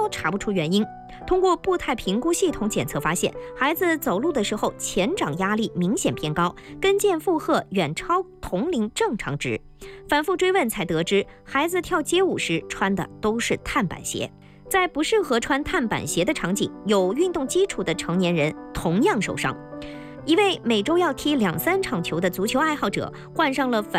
查不出原因。通过步态评估系统检测发现，孩子走路的时候前掌压力明显偏高，跟腱负荷远超同龄正常值。反复追问才得知，孩子跳街舞时穿的都是碳板鞋。在不适合穿碳板鞋的场景，有运动基础的成年人同样受伤。一位每周要踢2-3场球的足球爱好者患上了